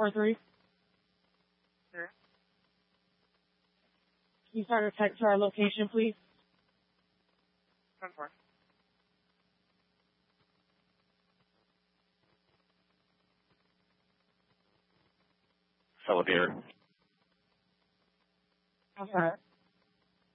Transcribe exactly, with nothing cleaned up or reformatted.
four three. Sure. Can you start a text to our location, please? One four. Elevator. I'm sorry.